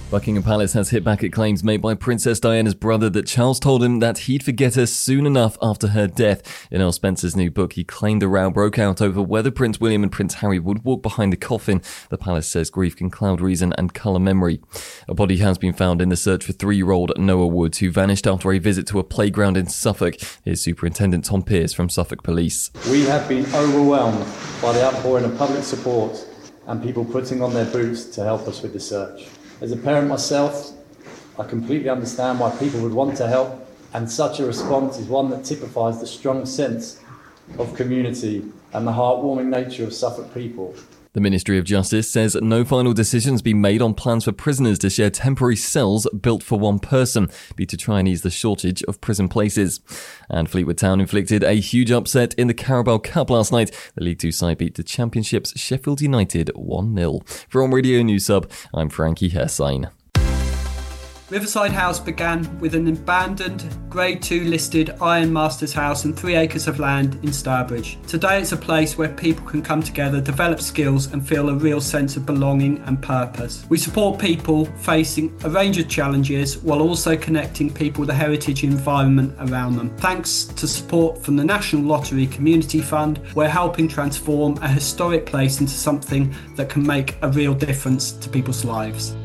Buckingham Palace has hit back at claims made by Princess Diana's brother that Charles told him that he'd forget her soon enough after her death. In Earl Spencer's new book, he claimed the row broke out over whether Prince William and Prince Harry would walk behind the coffin. The palace says grief can cloud reason and colour memory. A body has been found in the search for 3-year-old Noah Woods, who vanished after a visit to a playground in Suffolk. Here's Superintendent Tom Pearce from Suffolk Police. We have been overwhelmed by the outpouring of public support and people putting on their boots to help us with the search. As a parent myself, I completely understand why people would want to help, and such a response is one that typifies the strong sense of community and the heartwarming nature of Suffolk people. The Ministry of Justice says no final decisions be made on plans for prisoners to share temporary cells built for one person, be to try and ease the shortage of prison places. And Fleetwood Town inflicted a huge upset in the Carabao Cup last night. The League Two side beat the Championship's Sheffield United 1-0. For On Radio News Sub, I'm Frankie Hessine. Riverside House began with an abandoned Grade 2 listed Ironmasters house and 3 acres of land in Stourbridge. Today it's a place where people can come together, develop skills and feel a real sense of belonging and purpose. We support people facing a range of challenges while also connecting people with the heritage environment around them. Thanks to support from the National Lottery Community Fund, we're helping transform a historic place into something that can make a real difference to people's lives.